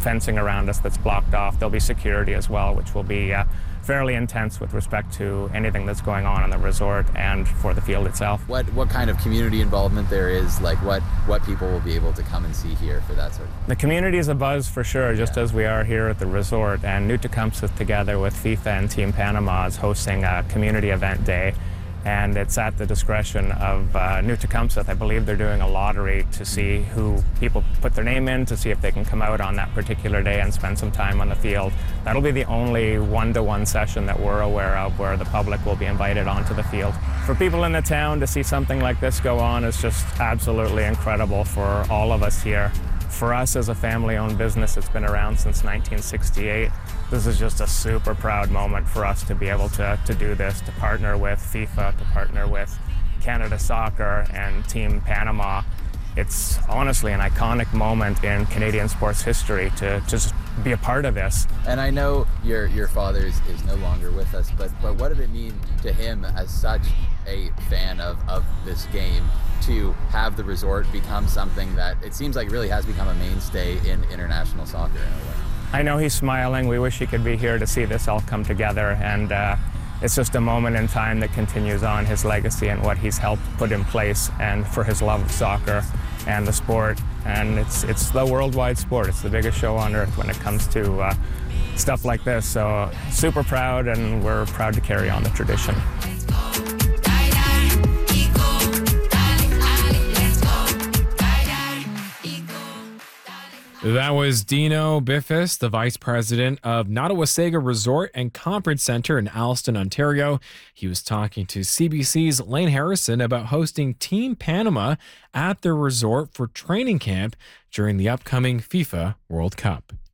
fencing around us that's blocked off. There'll be security as well, which will be fairly intense with respect to anything that's going on the resort and for the field itself. What kind of community involvement there is, like what people will be able to come and see here for that sort of thing? The community is a buzz for sure, just as we are here at the resort. And New Tecumseh, together with FIFA and Team Panama, is hosting a community event day. And it's at the discretion of New Tecumseh. I believe they're doing a lottery to see who people put their name in, to see if they can come out on that particular day and spend some time on the field. That'll be the only one-to-one session that we're aware of where the public will be invited onto the field. For people in the town to see something like this go on is just absolutely incredible for all of us here. For us as a family-owned business that's been around since 1968, this is just a super proud moment for us to be able to do this, to partner with FIFA, to partner with Canada Soccer and Team Panama. It's honestly an iconic moment in Canadian sports history to just be a part of this. And I know your father is no longer with us, but what did it mean to him as such a fan of this game to have the resort become something that it seems like really has become a mainstay in international soccer in a way? I know he's smiling. We wish he could be here to see this all come together, and it's just a moment in time that continues on his legacy and what he's helped put in place, and for his love of soccer and the sport. And it's the worldwide sport. It's the biggest show on earth when it comes to stuff like this. So super proud, and we're proud to carry on the tradition. That was Dino Biffis, the Vice President of Nottawasaga Resort and Conference Center in Alliston, Ontario. He was talking to CBC's Lane Harrison about hosting Team Panama at their resort for training camp during the upcoming FIFA World Cup.